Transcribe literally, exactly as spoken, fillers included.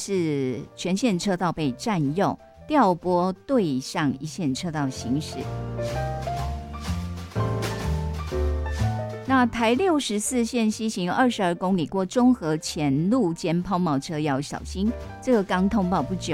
是全线车道被占用，调拨对向一线车道行驶。那台六十四线西行二十二公里过中和前路间抛锚车要小心，这个刚通报不久。